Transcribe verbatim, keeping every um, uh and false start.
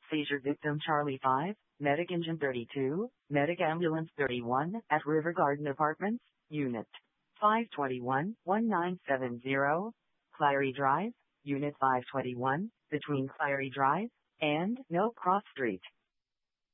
seizure victim Charlie five, Medic Engine thirty-two, Medic Ambulance thirty-one at River Garden Apartments, Unit five twenty-one, nineteen seventy, Clary Drive, Unit five twenty-one, between Clary Drive and No Cross Street.